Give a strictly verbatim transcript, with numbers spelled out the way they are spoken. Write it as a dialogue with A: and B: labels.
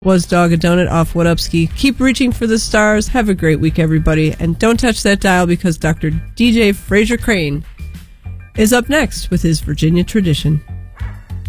A: Was Dog a Donut off What Up Ski. Keep reaching for the stars. Have a great week, everybody. And don't touch that dial because Doctor D J Fraser Crane is up next with his Virginia Tradition.